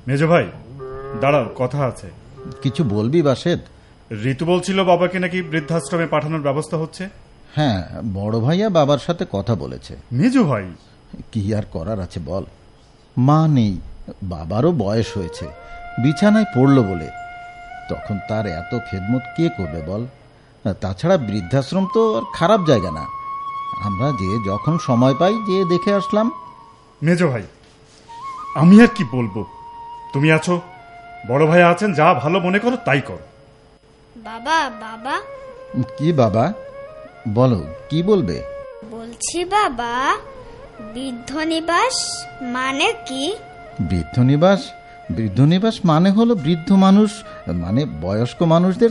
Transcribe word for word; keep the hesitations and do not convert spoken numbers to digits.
মেজো ভাই দাঁড়াও, কথা আছে। কিছু বলবি বাসেদ? ঋতু বলছিল বাবাকে নাকি বৃদ্ধাশ্রমে পাঠানোর ব্যবস্থা হচ্ছে। হ্যাঁ, বড় ভাইয়া বাবার সাথে কথা বলেছে। মেজো ভাই, কি আর করার আছে বল, মা নেই, বাবারও বয়স হয়েছে, বিছানায় পড়ল বলে। তখন তার এত খেদমত কে করবে বল? তাছাড়া বৃদ্ধাশ্রম তো আর খারাপ জায়গা না, আমরা যে যখন সময় পাই যে দেখে আসলাম। মেজো ভাই, আমি আর কি বলবো, তুমি আছো, বড় ভাই আছেন, যা ভালো মনে করো তাই করো। বাবা বাবা কি বাবা? বলো, কি বলবে? বলছি বাবা, বৃদ্ধ নিবাস মানে কি? বৃদ্ধ নিবাস? বৃদ্ধ নিবাস মানে হলো বৃদ্ধ মানুষ, মানে বয়স্ক মানুষদের